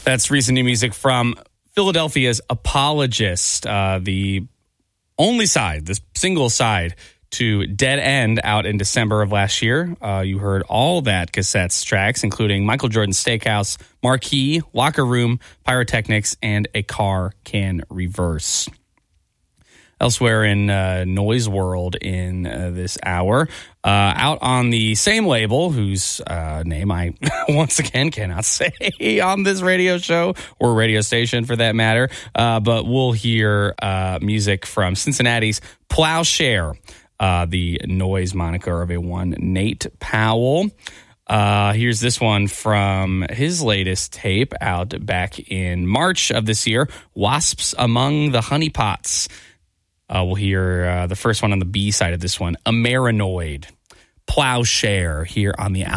That's recent new music from Philadelphia's Apologist, the only side, the single side to Dead End out in December of last year. You heard all that cassettes tracks, including Michael Jordan's Steakhouse, Marquee, Locker Room, Pyrotechnics, and A Car Can Reverse. Elsewhere in Noise World in this hour, out on the same label, whose name I once again cannot say on this radio show or radio station for that matter, but we'll hear music from Cincinnati's Plowshare, the noise moniker of a one Nate Powell. Here's this one from his latest tape out back in March of this year, Wasps Among the Honeypots. We'll hear the first one on the B side of this one, Amarinoid, Plowshare, here on the